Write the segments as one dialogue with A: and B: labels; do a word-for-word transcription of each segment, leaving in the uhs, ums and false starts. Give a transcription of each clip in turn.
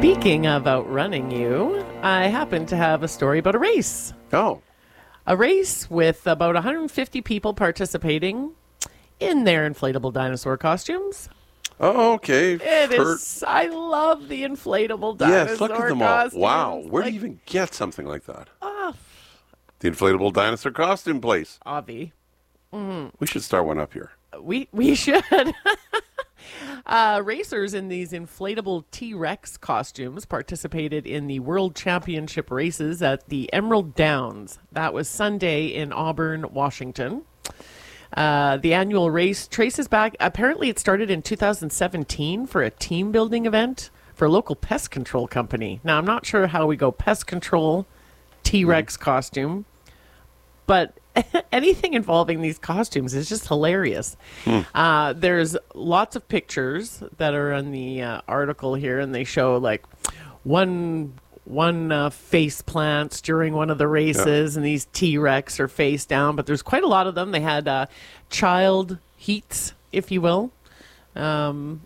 A: Speaking of outrunning you, I happen to have a story about a race.
B: Oh.
A: A race with about one hundred fifty people participating in their inflatable dinosaur costumes.
B: Oh, okay.
A: It
B: Kurt.
A: is. I love the inflatable dinosaur
B: Yes, look at them
A: costumes.
B: all. Wow. Where
A: Like,
B: do you even get something like that?
A: Oh,
B: The inflatable dinosaur costume place.
A: Avi.
B: We should start one up here.
A: We we should. uh, racers in these inflatable T-Rex costumes participated in the World Championship races at the Emerald Downs. That was Sunday in Auburn, Washington. Uh, the annual race traces back. Apparently, it started in two thousand seventeen for a team building event for a local pest control company. Now, I'm not sure how we go pest control T-Rex costume, but anything involving these costumes is just hilarious. Uh, there's lots of pictures that are in the uh, article here, and they show like one one uh, face plants during one of the races, and these T-Rex are face down. But there's quite a lot of them. They had uh, child heats, if you will, um,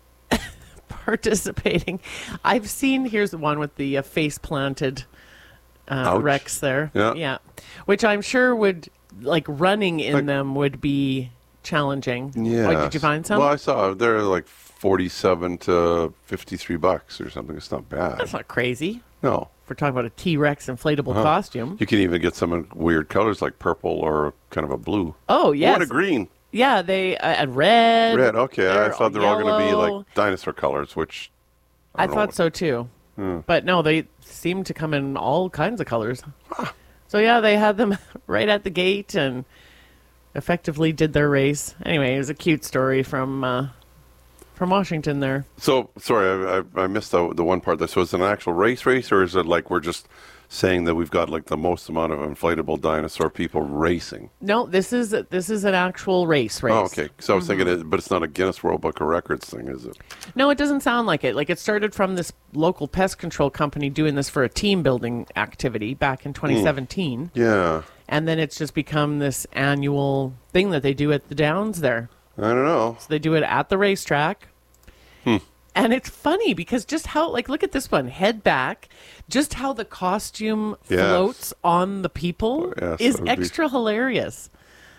A: participating. I've seen. Here's the one with the uh, face planted uh,
B: Ouch.
A: Rex there.
B: Yeah.
A: yeah, which I'm sure would. Like running in
B: Like-
A: them would be challenging.
B: Yeah.
A: Like, did you find some?
B: Well, I saw they're like forty-seven to fifty-three bucks or something. It's not bad.
A: That's not crazy.
B: No.
A: If we're talking about a T-Rex inflatable
B: Uh-huh.
A: costume.
B: You can even get some in weird colors like purple or kind of a blue.
A: Oh, yes.
B: What a green.
A: Yeah, they uh, and red.
B: Red. Okay. I
A: they're
B: thought they were all going to be
A: yellow.
B: like dinosaur colors, which
A: I,
B: don't know
A: thought
B: what-
A: so too.
B: Hmm.
A: But no, they seem to come in all kinds of colors. So yeah, they had them right at the gate and effectively did their race. Anyway, it was a cute story from uh, from Washington there.
B: So sorry, I, I, I missed the the one part. There. So is it an actual race race, or is it like we're just saying that we've got like the most amount of inflatable dinosaur people racing?
A: No, this is this is an actual race race.
B: Oh, okay. So I was thinking, it, but it's not a Guinness World Book of Records thing, is it?
A: No, it doesn't sound like it. Like it started from this local pest control company doing this for a team building activity back in twenty seventeen.
B: Yeah.
A: And then it's just become this annual thing that they do at the Downs there.
B: I don't know.
A: So they do it at the racetrack.
B: Hmm.
A: And it's funny because just how, like, look at this one, head back, just how the costume
B: Yes.
A: floats on the people
B: Yes,
A: is
B: that would be-
A: extra hilarious.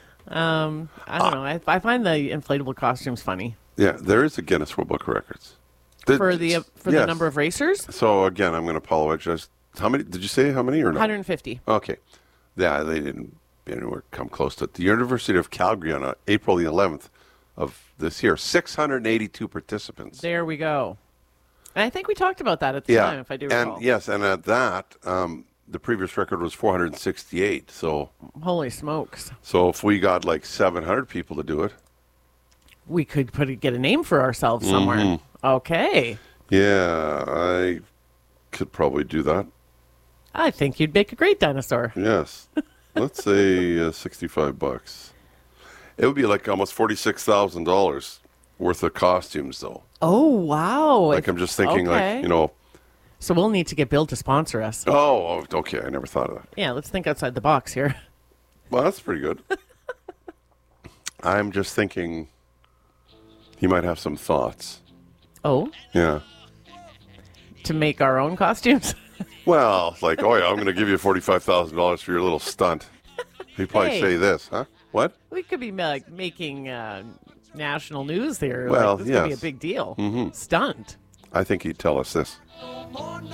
A: Um, I don't know. I, I find the inflatable costumes funny.
B: Yeah, there is a Guinness World Book of Records. Did-
A: For the uh, for the
B: yes.
A: number of racers,
B: So again, I'm going to apologize. How many? Did you say how many or no?
A: one hundred fifty.
B: Okay. Yeah, they didn't anywhere come close to it. The University of Calgary on uh, April the eleventh of this year, six hundred eighty-two participants.
A: There we go. And I think we talked about that at the
B: yeah,
A: time, if I do recall.
B: and yes, and at that, um, the previous record was four hundred sixty-eight. So,
A: Holy smokes.
B: so if we got like seven hundred people to do it,
A: We could put a, get a name for ourselves somewhere.
B: Mm-hmm.
A: Okay.
B: yeah, I could probably do that.
A: I think you'd make a great dinosaur.
B: Yes, let's say uh, sixty-five bucks. It would be like almost forty-six thousand dollars worth of costumes, though.
A: Oh, wow.
B: Like
A: If-
B: I'm just thinking,
A: okay.
B: like you know.
A: So we'll need to get Bill to sponsor us.
B: Oh, okay. I never thought of that.
A: Yeah, let's think outside the box here.
B: Well, that's pretty good. I'm just thinking he might have some thoughts.
A: Oh,
B: Yeah.
A: to make our own costumes?
B: Well, like, oh yeah, I'm going to give you forty-five thousand dollars for your little stunt. He'd probably
A: Hey.
B: say this, huh? What?
A: We could be like making uh, national news here.
B: Well,
A: like, this could be a
B: yes.
A: big deal. Stunt.
B: I think he'd tell us this.